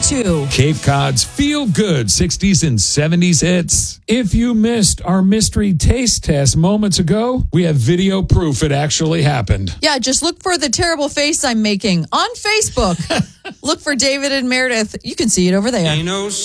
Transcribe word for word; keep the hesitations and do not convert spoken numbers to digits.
two. Cape Cod's feel-good sixties and seventies hits. If you missed our mystery taste test moments ago, we have video proof it actually happened. Yeah, just look for the terrible face I'm making on Facebook. Look for David and Meredith. You can see it over there.